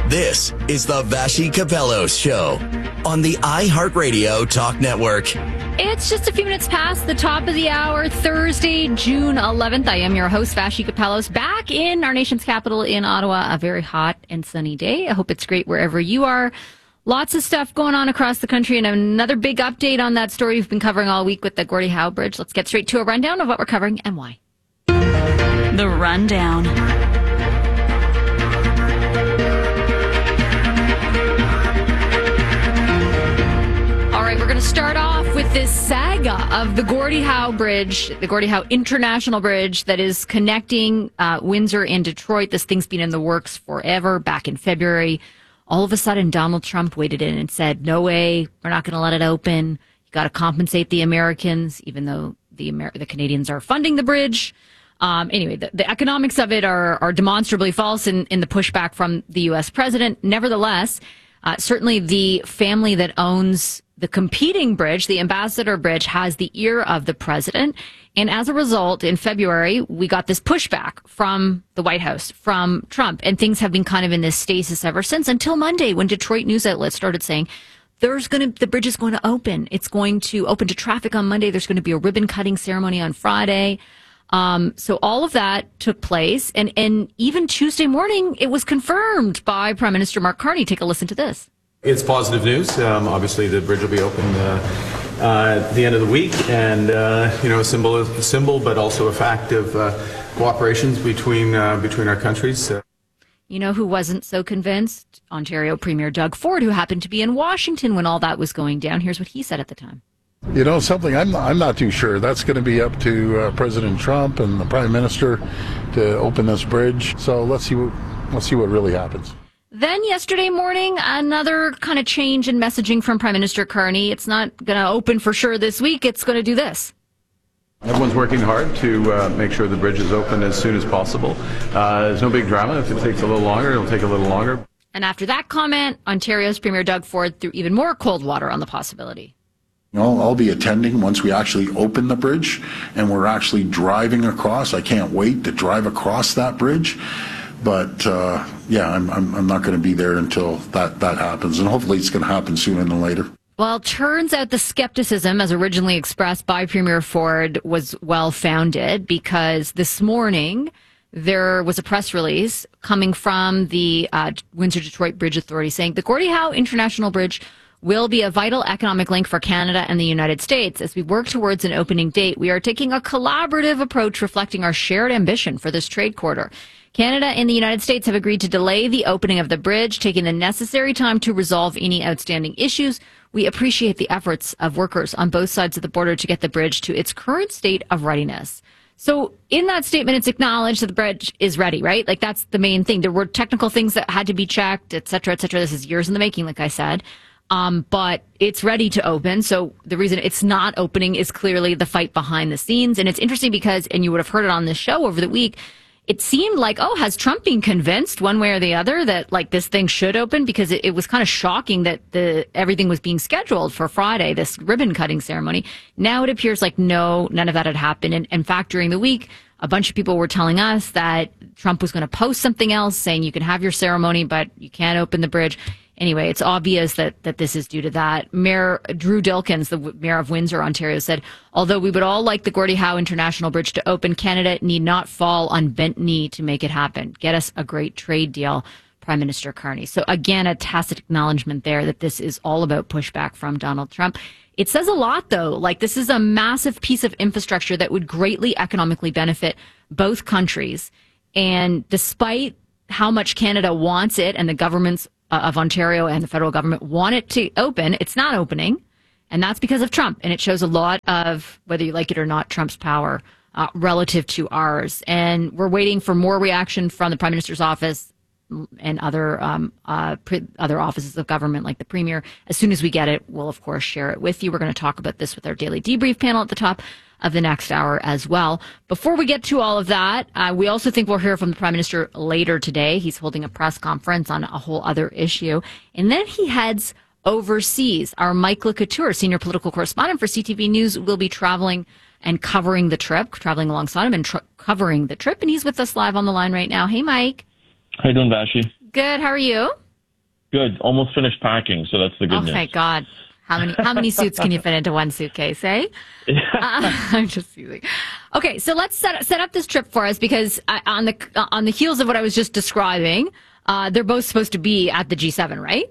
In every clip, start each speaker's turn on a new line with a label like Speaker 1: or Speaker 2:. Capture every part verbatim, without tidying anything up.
Speaker 1: This is the Vassy Kapelos Show on the iHeartRadio Talk Network.
Speaker 2: It's just a few minutes past the top of the hour, Thursday, June eleventh. I am your host, Vassy Kapelos, back in our nation's capital in Ottawa. A very hot and sunny day. I hope it's great wherever you are. Lots of stuff going on across the country, and another big update on that story we've been covering all week with the Gordie Howe Bridge. Let's get straight to a rundown of what we're covering and why.
Speaker 3: The Rundown.
Speaker 2: All right, we're going to start off with this saga of the Gordie Howe Bridge, the Gordie Howe International Bridge that is connecting uh, Windsor and Detroit. This thing's been in the works forever. Back in February, all of a sudden, Donald Trump waded in and said, no way, we're not going to let it open. You got to compensate the Americans, even though the Amer- the Canadians are funding the bridge. Um, anyway, the, the economics of it are, are demonstrably false in, in the pushback from the U S president. Nevertheless, uh, certainly the family that owns the competing bridge, the Ambassador Bridge, has the ear of the president. And as a result, in February, we got this pushback from the White House, from Trump. And things have been kind of in this stasis ever since, until Monday, when Detroit news outlets started saying, there's going to, the bridge is going to open. It's going to open to traffic on Monday. There's going to be a ribbon cutting ceremony on Friday. Um, so all of that took place. And, and even Tuesday morning, it was confirmed by Prime Minister Mark Carney. Take a listen to this.
Speaker 4: It's positive news. Um, obviously, the bridge will be open uh, uh, at the end of the week, and uh, you know, a symbol, a symbol, but also a fact of uh, cooperations between uh, between our countries. Uh,
Speaker 2: You know who wasn't so convinced? Ontario Premier Doug Ford, who happened to be in Washington when all that was going down. Here's what he said at the time.
Speaker 5: You know, something I'm not, I'm not too sure. That's going to be up to uh, President Trump and the Prime Minister to open this bridge. So let's see what let's see what really happens.
Speaker 2: Then yesterday morning, another kind of change in messaging from Prime Minister Carney. It's not going to open for sure this week. It's going to do this.
Speaker 4: Everyone's working hard to uh, make sure the bridge is open as soon as possible. Uh, there's no big drama. If it takes a little longer, it'll take a little longer.
Speaker 2: And after that comment, Ontario's Premier Doug Ford threw even more cold water on the possibility.
Speaker 5: I'll, I'll be attending once we actually open the bridge and we're actually driving across. I can't wait to drive across that bridge. But, uh, yeah, I'm, I'm, I'm not going to be there until that, that happens. And hopefully it's going to happen sooner than later.
Speaker 2: Well, turns out the skepticism, as originally expressed by Premier Ford, was well-founded, because this morning there was a press release coming from the uh, Windsor-Detroit Bridge Authority saying the Gordie Howe International Bridge will be a vital economic link for Canada and the United States. As we work towards an opening date, we are taking a collaborative approach reflecting our shared ambition for this trade corridor. Canada and the United States have agreed to delay the opening of the bridge, taking the necessary time to resolve any outstanding issues. We appreciate the efforts of workers on both sides of the border to get the bridge to its current state of readiness. So in that statement, it's acknowledged that the bridge is ready, right? Like, that's the main thing. There were technical things that had to be checked, et cetera, et cetera. This is years in the making, like I said. Um, but it's ready to open. So the reason it's not opening is clearly the fight behind the scenes. And it's interesting because, and you would have heard it on this show over the week, it seemed like, oh, has Trump been convinced one way or the other that, like, this thing should open? Because it, it was kind of shocking that the everything was being scheduled for Friday, this ribbon cutting ceremony. Now it appears like, no, none of that had happened. And in fact, during the week, a bunch of people were telling us that Trump was going to post something else saying you can have your ceremony, but you can't open the bridge. Anyway, it's obvious that, that this is due to that. Mayor Drew Dilkens, the mayor of Windsor, Ontario, said, although we would all like the Gordie Howe International Bridge to open, Canada need not fall on bent knee to make it happen. Get us a great trade deal, Prime Minister Carney. So again, a tacit acknowledgement there that this is all about pushback from Donald Trump. It says a lot, though. Like, this is a massive piece of infrastructure that would greatly economically benefit both countries. And despite how much Canada wants it and the governments of Ontario and the federal government want it to open, it's not opening. And that's because of Trump. And it shows a lot of, whether you like it or not, Trump's power uh, relative to ours. And we're waiting for more reaction from the Prime Minister's office and other um, uh, pre- other offices of government, like the Premier. As soon as we get it, we'll, of course, share it with you. We're going to talk about this with our daily debrief panel at the top of the next hour as well. Before we get to all of that, uh, we also think we'll hear from the Prime Minister later today. He's holding a press conference on a whole other issue. And then he heads overseas. Our Mike LeCouture, senior political correspondent for C T V News, will be traveling and covering the trip, traveling alongside him and tr- covering the trip. And he's with us live on the line right now. Hey, Mike.
Speaker 6: How you doing, Vassy?
Speaker 2: Good. How are you?
Speaker 6: Good. Almost finished packing, so that's the good
Speaker 2: oh,
Speaker 6: news.
Speaker 2: Oh, thank God. How many how many suits can you fit into one suitcase, eh? uh, I'm just teasing. Okay, so let's set set up this trip for us because I, on the on the heels of what I was just describing, uh, they're both supposed to be at the G seven, right?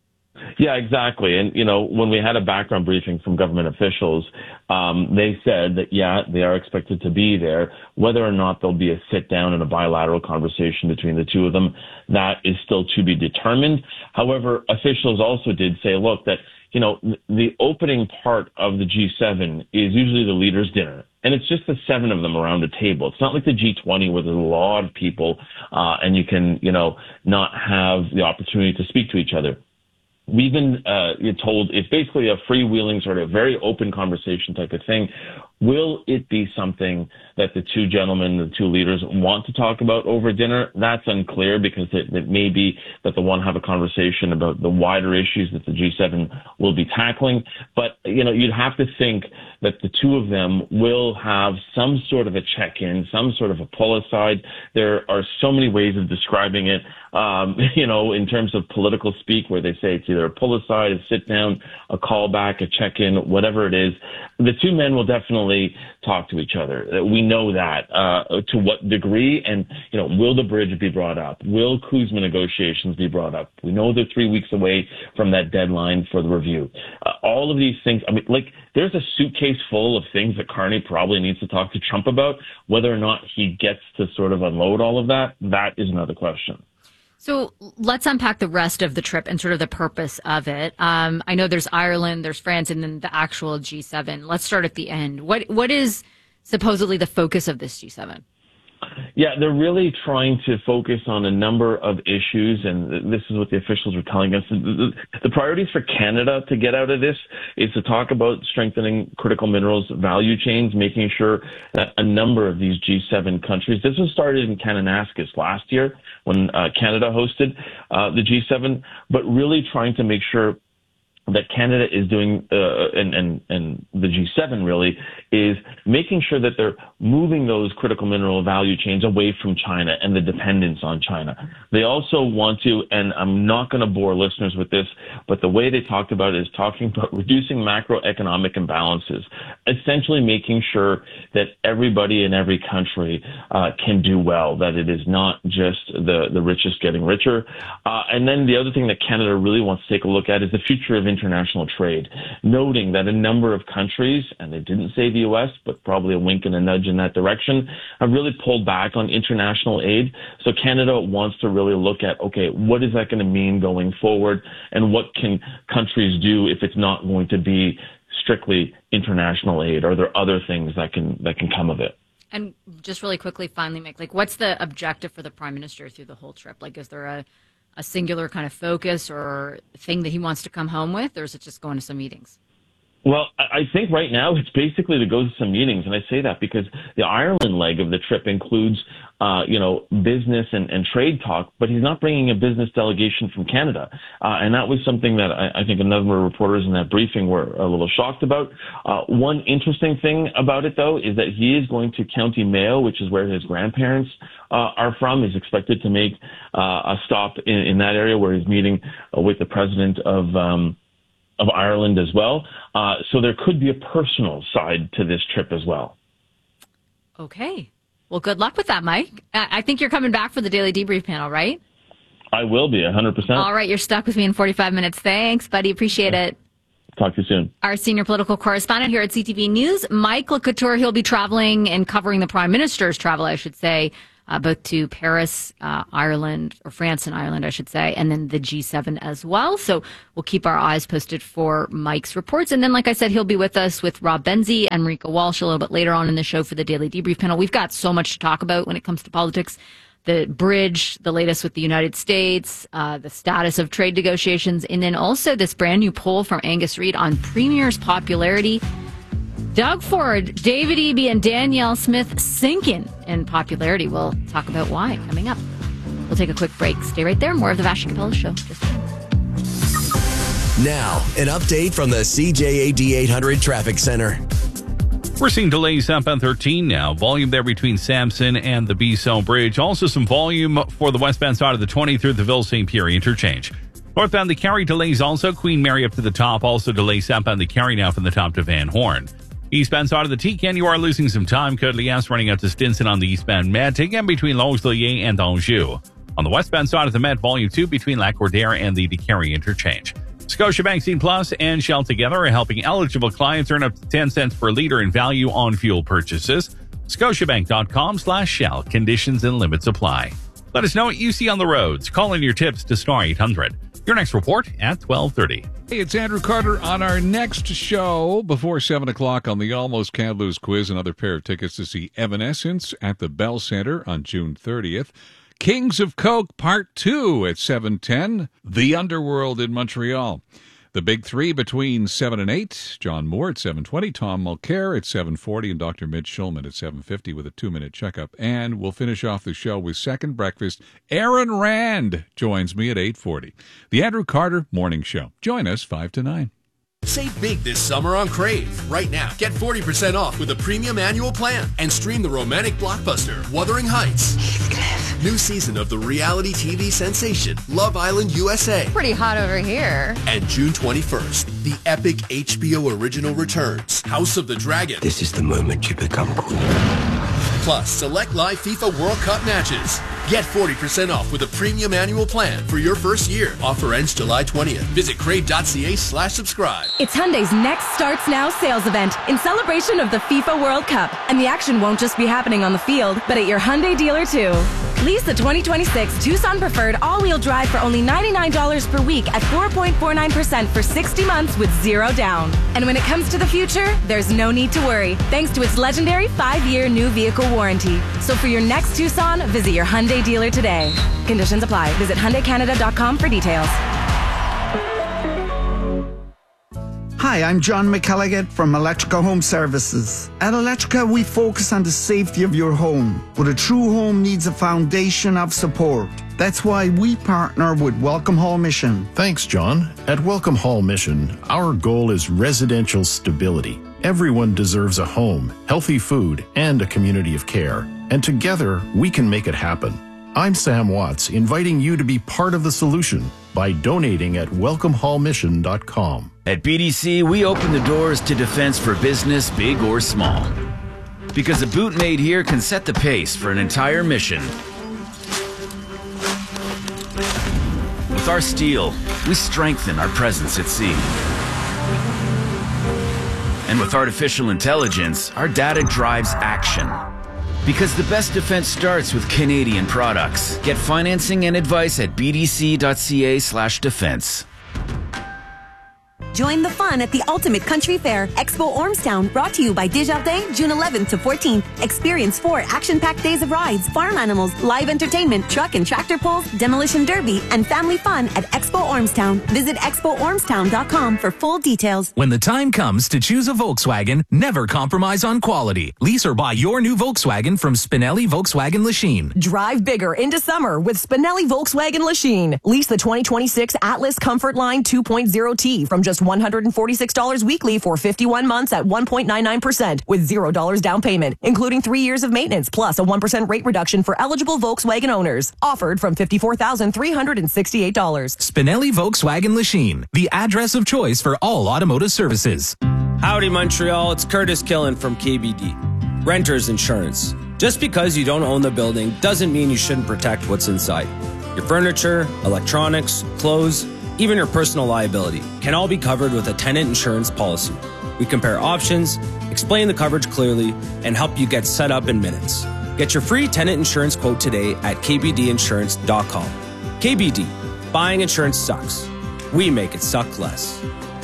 Speaker 6: Yeah, exactly. And, you know, when we had a background briefing from government officials, um, they said that, yeah, they are expected to be there. Whether or not there'll be a sit down and a bilateral conversation between the two of them, that is still to be determined. However, officials also did say, look, that, you know, the opening part of the G seven is usually the leaders' dinner. And it's just the seven of them around a table. It's not like the G twenty where there's a lot of people uh, and you can, you know, not have the opportunity to speak to each other. We've been uh, told it's basically a freewheeling sort of very open conversation type of thing. Will it be something that the two gentlemen, the two leaders, want to talk about over dinner? That's unclear because it, it may be that they want to have a conversation about the wider issues that the G seven will be tackling. But, you know, you'd have to think that the two of them will have some sort of a check-in, some sort of a pull-aside. There are so many ways of describing it, um, you know, in terms of political speak, where they say it's either a pull-aside, a sit-down, a callback, a check-in, whatever it is. The two men will definitely talk to each other. We know that. Uh, to what degree? And, you know, will the bridge be brought up? Will Kuzma negotiations be brought up? We know they're three weeks away from that deadline for the review. Uh, all of these things, I mean, like, there's a suitcase full of things that Carney probably needs to talk to Trump about. Whether or not he gets to sort of unload all of that, that is another question.
Speaker 2: So let's unpack the rest of the trip and sort of the purpose of it. Um, I know there's Ireland, there's France, and then the actual G seven. Let's start at the end. What What is supposedly the focus of this G seven?
Speaker 6: Yeah, they're really trying to focus on a number of issues, and this is what the officials were telling us. The, the priorities for Canada to get out of this is to talk about strengthening critical minerals value chains, making sure that a number of these G seven countries, this was started in Kananaskis last year when uh, Canada hosted uh, the G seven, but really trying to make sure that Canada is doing, uh, and, and, and the G seven really, is making sure that they're moving those critical mineral value chains away from China and the dependence on China. They also want to, and I'm not going to bore listeners with this, but the way they talked about it is talking about reducing macroeconomic imbalances, essentially making sure that everybody in every country uh, can do well, that it is not just the, the richest getting richer. Uh, and then the other thing that Canada really wants to take a look at is the future of international trade, noting that a number of countries, and they didn't say the U S, but probably a wink and a nudge in that direction, have really pulled back on international aid. So Canada wants to really look at, okay, what is that going to mean going forward, and what can countries do if it's not going to be strictly international aid? Are there other things that can that can come of it?
Speaker 2: And just really quickly, finally, Mick, like, what's the objective for the Prime Minister through the whole trip? Like, is there a a singular kind of focus or thing that he wants to come home with, or is it just going to some meetings?
Speaker 6: Well, I think right now it's basically to go to some meetings, and I say that because the Ireland leg of the trip includes, uh, you know, business and, and trade talk, but he's not bringing a business delegation from Canada, uh, and that was something that I, I think a number of reporters in that briefing were a little shocked about. Uh, one interesting thing about it, though, is that he is going to County Mayo, which is where his grandparents uh, are from. He's expected to make uh, a stop in, in that area where he's meeting uh, with the president of um, of Ireland as well. Uh, so there could be a personal side to this trip as well.
Speaker 2: Okay. Well, good luck with that, Mike. I think you're coming back for the Daily Debrief panel, right?
Speaker 6: I will be, one hundred percent.
Speaker 2: All right, you're stuck with me in forty-five minutes. Thanks, buddy. Appreciate it.
Speaker 6: Talk to you soon.
Speaker 2: Our senior political correspondent here at C T V News, Mike LeCouture. He'll be traveling and covering the Prime Minister's travel, I should say, Uh, both to Paris, uh, Ireland, or France and Ireland, I should say, and then the G seven as well. So we'll keep our eyes posted for Mike's reports. And then, like I said, he'll be with us with Rob Benzie and Marika Walsh a little bit later on in the show for the Daily Debrief panel. We've got so much to talk about when it comes to politics. The bridge, the latest with the United States, uh, the status of trade negotiations, and then also this brand new poll from Angus Reid on Premier's popularity. Doug Ford, David Eby, and Danielle Smith sinking in popularity. We'll talk about why coming up. We'll take a quick break. Stay right there. More of the Vassy Capello Show. Just
Speaker 1: now, an update from the C J A D eight hundred Traffic Center.
Speaker 7: We're seeing delays southbound thirteen now. Volume there between Sampson and the B-Cell Bridge. Also some volume for the westbound side of the twenty through the Ville Saint Pierre interchange. Northbound the Cary delays also. Queen Mary up to the top. Also delays southbound the Cary now from the top to Van Horn. Eastbound side of the T-Can, you are losing some time. Côte-Liesse running out to Stinson on the eastbound Met. Again, between Longueuil and Anjou. On the westbound side of the Met, Volume two between Lac-Cordaire and the DeCary interchange. Scotiabank Scene Plus and Shell together are helping eligible clients earn up to ten cents per liter in value on fuel purchases. Scotiabank.com slash Shell. Conditions and limits apply. Let us know what you see on the roads. Call in your tips to Star eight hundred. Your next report at twelve thirty.
Speaker 8: Hey, it's Andrew Carter on our next show before seven o'clock on the Almost Can't Lose quiz. Another pair of tickets to see Evanescence at the Bell Center on June thirtieth. Kings of Coke Part two at seven ten. The Underworld in Montreal. The Big Three between seven and eight. John Moore at seven twenty. Tom Mulcair at seven forty. And Doctor Mitch Schulman at seven fifty with a two-minute checkup. And we'll finish off the show with Second Breakfast. Aaron Rand joins me at eight forty. The Andrew Carter Morning Show. Join us five to nine.
Speaker 9: Save big this summer on Crave. Right now, get forty percent off with a premium annual plan and stream the romantic blockbuster Wuthering Heights. Heathcliff. New season of the reality T V sensation Love Island U S A.
Speaker 10: Pretty hot over here.
Speaker 9: And June twenty-first, the epic H B O original returns, House of the Dragon.
Speaker 11: This is the moment you become queen.
Speaker 9: Plus, select live FIFA World Cup matches. Get forty percent off with a premium annual plan for your first year. Offer ends July twentieth. Visit crave.ca slash subscribe.
Speaker 12: It's Hyundai's Next Starts Now sales event in celebration of the FIFA World Cup. And the action won't just be happening on the field, but at your Hyundai dealer too. Lease the twenty twenty-six Tucson Preferred all-wheel drive for only ninety-nine dollars per week at four point four nine percent for sixty months with zero down. And when it comes to the future, there's no need to worry, thanks to its legendary five-year new vehicle warranty. So for your next Tucson, visit your Hyundai dealer today. Conditions apply. Visit Hyundai Canada dot com for details.
Speaker 13: Hi, I'm John McElligott from Electrica Home Services. At Electrica, we focus on the safety of your home, but a true home needs a foundation of support. That's why we partner with Welcome Hall Mission.
Speaker 14: Thanks, John. At Welcome Hall Mission, our goal is residential stability. Everyone deserves a home, healthy food, and a community of care. And together, we can make it happen. I'm Sam Watts, inviting you to be part of the solution by donating at welcome hall mission dot com.
Speaker 15: At B D C, we open the doors to defense for business, big or small. Because a boot made here can set the pace for an entire mission. With our steel, we strengthen our presence at sea. And with artificial intelligence, our data drives action. Because the best defense starts with Canadian products. Get financing and advice at bdc.ca slash defense.
Speaker 16: Join the fun at the Ultimate Country Fair, Expo Ormstown, brought to you by Desjardins, June eleventh to fourteenth. Experience four action-packed days of rides, farm animals, live entertainment, truck and tractor pulls, demolition derby, and family fun at Expo Ormstown. Visit expo ormstown dot com for full details.
Speaker 17: When the time comes to choose a Volkswagen, never compromise on quality. Lease or buy your new Volkswagen from Spinelli Volkswagen Lachine.
Speaker 18: Drive bigger into summer with Spinelli Volkswagen Lachine. Lease the twenty twenty-six Atlas Comfort Line two point oh T from just one hundred forty-six dollars weekly for fifty-one months at one point nine nine percent with zero dollars down payment, including three years of maintenance plus a one percent rate reduction for eligible Volkswagen owners. Offered from fifty-four thousand three hundred sixty-eight dollars.
Speaker 17: Spinelli Volkswagen Lachine, the address of choice for all automotive services.
Speaker 19: Howdy, Montreal. It's Curtis Killen from K B D. Renters Insurance. Just because you don't own the building doesn't mean you shouldn't protect what's inside. Your furniture, electronics, clothes, even your personal liability can all be covered with a tenant insurance policy. We compare options, explain the coverage clearly, and help you get set up in minutes. Get your free tenant insurance quote today at k b d insurance dot com. K B D, buying insurance sucks. We make it suck less.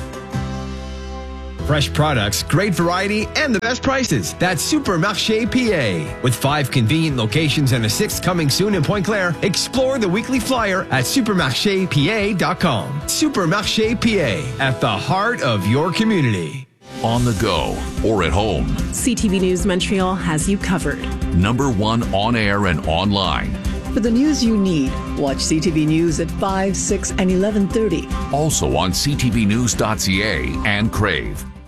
Speaker 20: Fresh products, great variety, and the best prices. That's Supermarché P A. With five convenient locations and a sixth coming soon in Pointe-Claire, explore the weekly flyer at supermarché p a dot com. Supermarché P A, at the heart of your community.
Speaker 21: On the go or at home,
Speaker 22: C T V News Montreal has you covered.
Speaker 21: Number one on air and online.
Speaker 23: For the news you need, watch C T V News at five, six, and eleven thirty.
Speaker 21: Also on c t v news dot c a and Crave.